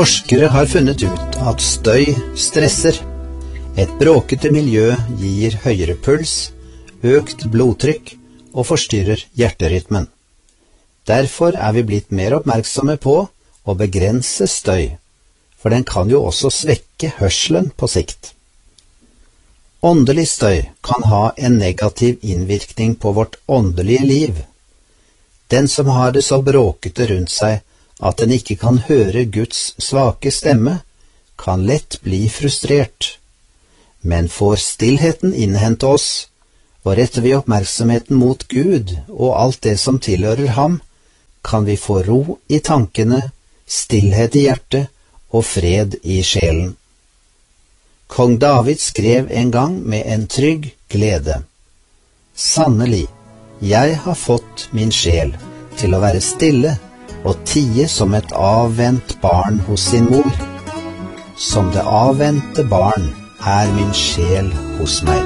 Forskere har funnet ut at støy stresser. Et bråkete miljø gir høyere puls, økt blodtrykk og forstyrrer hjerterytmen. Derfor er vi blitt mer oppmerksomme på å begrense støy, for den kan jo også svekke hørselen på sikt. Åndelig støy kan ha en negativ innvirkning på vårt åndelige liv. Den som har det så bråkete rundt seg at den ikke kan høre Guds svake stemme, kan lett bli frustrert. Men får stillheten innhente oss, og retter vi oppmerksomheten mot Gud og alt det som tilhører ham, kan vi få ro i tankene, stillhet i hjertet og fred i sjelen. Kong David skrev en gang med en trygg glede: «Sannelig, jeg har fått min sjel til å være stille og tie som et avvent barn hos sin mor. Som det avvente barn er min sjel hos meg.»